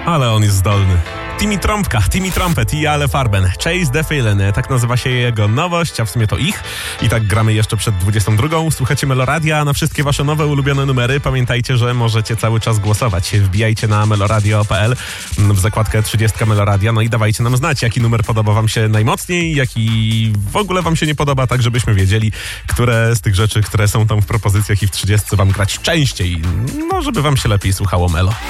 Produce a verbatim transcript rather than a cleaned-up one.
Ale on jest zdolny. Timmy Trąbka, Timmy Trumpet i Ale Farben. Chase the Feeling, tak nazywa się jego nowość, a w sumie to ich. I tak gramy jeszcze przed dwudziestą drugą. Słuchacie Meloradia, na wszystkie wasze nowe, ulubione numery. Pamiętajcie, że możecie cały czas głosować. Wbijajcie na meloradio kropka p l w zakładkę trzydziestka Meloradia, no i dawajcie nam znać, jaki numer podoba wam się najmocniej, jaki w ogóle wam się nie podoba, tak żebyśmy wiedzieli, które z tych rzeczy, które są tam w propozycjach i w trzydziestce wam grać częściej. No, żeby wam się lepiej słuchało Melo.